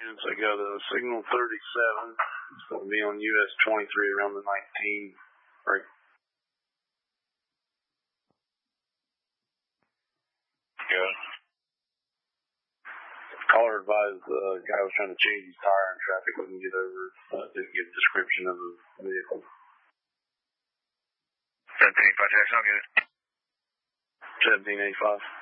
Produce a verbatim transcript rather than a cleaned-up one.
So go to signal thirty-seven. It's going to be on U S twenty-three around the nineteen break. Good. Caller advised the uh, guy was trying to change his tire in traffic, couldn't get over. Uh, didn't get a description of the vehicle. seventeen eighty-five Jackson, I'll get it. seventeen eighty-five.